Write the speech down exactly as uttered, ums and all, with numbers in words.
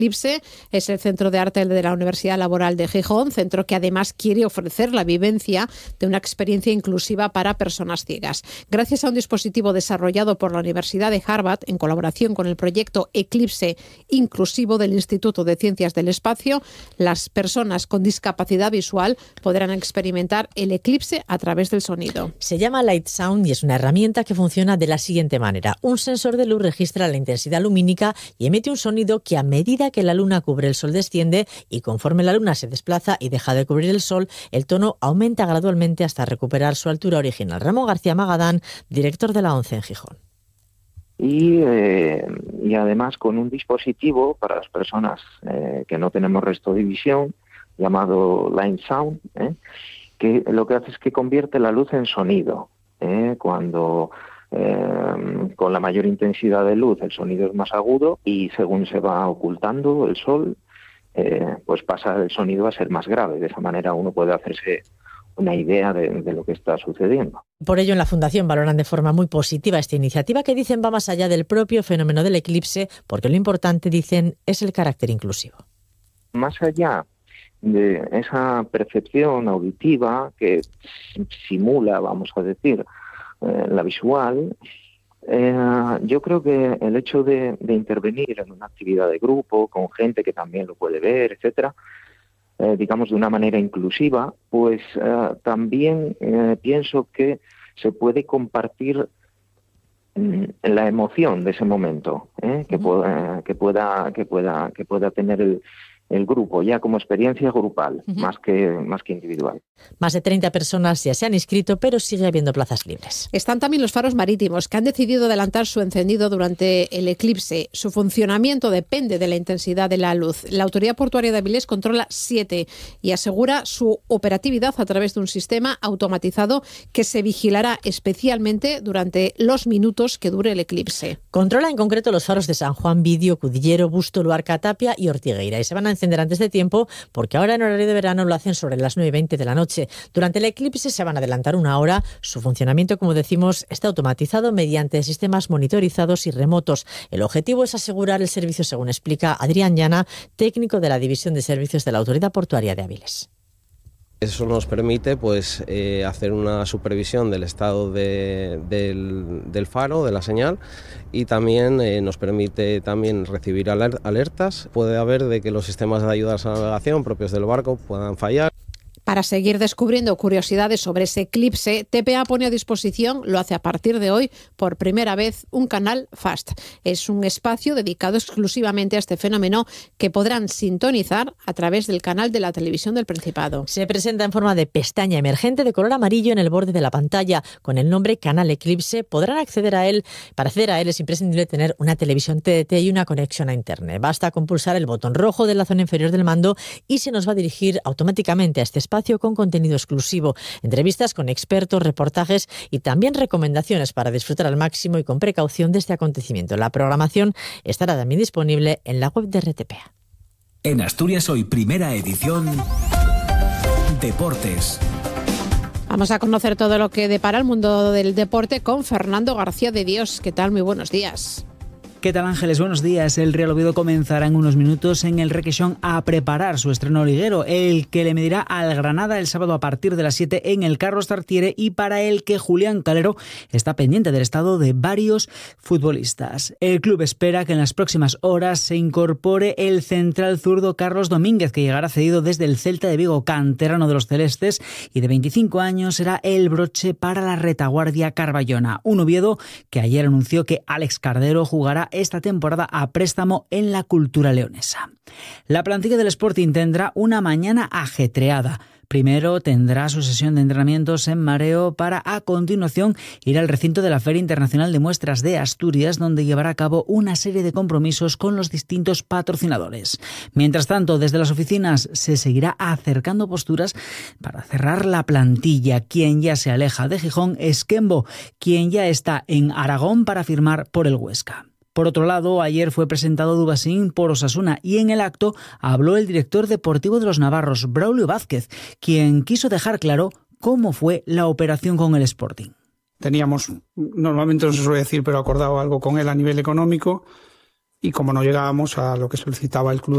Eclipse es el centro de arte de la Universidad Laboral de Gijón, centro que además quiere ofrecer la vivencia de una experiencia inclusiva para personas ciegas. Gracias a un dispositivo desarrollado por la Universidad de Harvard en colaboración con el proyecto Eclipse Inclusivo del Instituto de Ciencias del Espacio, las personas con discapacidad visual podrán experimentar el eclipse a través del sonido. Se llama Light Sound y es una herramienta que funciona de la siguiente manera. Un sensor de luz registra la intensidad lumínica y emite un sonido que a medida que la luna cubre el sol desciende y conforme la luna se desplaza y deja de cubrir el sol, el tono aumenta gradualmente hasta recuperar su altura original. Ramón García Magadán, director de la ONCE en Gijón. Y, eh, y además con un dispositivo para las personas eh, que no tenemos resto de visión, llamado Light Sound, ¿eh? que lo que hace es que convierte la luz en sonido. ¿eh? Cuando eh, con la mayor intensidad de luz el sonido es más agudo y según se va ocultando el sol, eh, pues pasa el sonido a ser más grave. De esa manera uno puede hacerse una idea de, de lo que está sucediendo. Por ello, en la Fundación valoran de forma muy positiva esta iniciativa que dicen va más allá del propio fenómeno del eclipse, porque lo importante, dicen, es el carácter inclusivo. Más allá de esa percepción auditiva que simula, vamos a decir, eh, la visual, eh, yo creo que el hecho de, de intervenir en una actividad de grupo, con gente que también lo puede ver, etcétera, Eh, digamos de una manera inclusiva, pues eh, también eh, pienso que se puede compartir mm, la emoción de ese momento, ¿eh? que, uh-huh. pueda, que pueda que pueda que pueda tener el, el grupo ya como experiencia grupal, uh-huh. más que más que individual. Más de treinta personas ya se han inscrito, pero sigue habiendo plazas libres. Están también los faros marítimos, que han decidido adelantar su encendido durante el eclipse. Su funcionamiento depende de la intensidad de la luz. La Autoridad Portuaria de Avilés controla siete y asegura su operatividad a través de un sistema automatizado que se vigilará especialmente durante los minutos que dure el eclipse. Controla en concreto los faros de San Juan, Vidio, Cudillero, Busto, Luarca, Tapia y Ortigueira, y se van a encender antes de tiempo porque ahora en horario de verano lo hacen sobre las nueve y veinte de la noche. Durante el eclipse se van a adelantar una hora. Su funcionamiento, como decimos, está automatizado mediante sistemas monitorizados y remotos. El objetivo es asegurar el servicio, según explica Adrián Llana, técnico de la División de Servicios de la Autoridad Portuaria de Avilés. Eso nos permite pues eh, hacer una supervisión del estado de, del, del faro, de la señal, y también eh, nos permite también recibir alertas. Puede haber de que los sistemas de ayuda a la navegación propios del barco puedan fallar. Para seguir descubriendo curiosidades sobre ese eclipse, T P A pone a disposición, lo hace a partir de hoy, por primera vez, un canal FAST. Es un espacio dedicado exclusivamente a este fenómeno que podrán sintonizar a través del canal de la televisión del Principado. Se presenta en forma de pestaña emergente de color amarillo en el borde de la pantalla, con el nombre Canal Eclipse. Podrán acceder a él. Para acceder a él es imprescindible tener una televisión T D T y una conexión a Internet. Basta con pulsar el botón rojo de la zona inferior del mando y se nos va a dirigir automáticamente a este espacio con contenido exclusivo, entrevistas con expertos, reportajes y también recomendaciones para disfrutar al máximo y con precaución de este acontecimiento. La programación estará también disponible en la web de R T P A. En Asturias Hoy, primera edición, Deportes. Vamos a conocer todo lo que depara el mundo del deporte con Fernando García de Dios. ¿Qué tal? Muy buenos días. ¿Qué tal, Ángeles? Buenos días. El Real Oviedo comenzará en unos minutos en el Requesón a preparar su estreno liguero, el que le medirá al Granada el sábado a partir de las siete en el Carlos Tartiere, y para el que Julián Calero está pendiente del estado de varios futbolistas. El club espera que en las próximas horas se incorpore el central zurdo Carlos Domínguez, que llegará cedido desde el Celta de Vigo, canterano de los celestes, y de veinticinco años será el broche para la retaguardia carballona. Un Oviedo que ayer anunció que Alex Cardero jugará esta temporada a préstamo en la Cultura leonesa. La plantilla del Sporting tendrá una mañana ajetreada. Primero tendrá su sesión de entrenamientos en Mareo para a continuación ir al recinto de la Feria Internacional de Muestras de Asturias, donde llevará a cabo una serie de compromisos con los distintos patrocinadores. Mientras tanto, desde las oficinas se seguirá acercando posturas para cerrar la plantilla. Quien ya se aleja de Gijón es Kembo, quien ya está en Aragón para firmar por el Huesca. Por otro lado, ayer fue presentado Dubasín por Osasuna y en el acto habló el director deportivo de los navarros, Braulio Vázquez, quien quiso dejar claro cómo fue la operación con el Sporting. Teníamos, normalmente no se suele decir, pero acordado algo con él a nivel económico, y como no llegábamos a lo que solicitaba el club